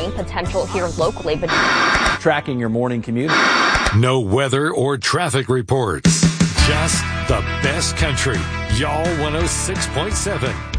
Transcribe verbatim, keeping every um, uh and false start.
rain potential here locally. But tracking your morning commute. No weather or traffic reports. Just the best country. Y'all one oh six point seven.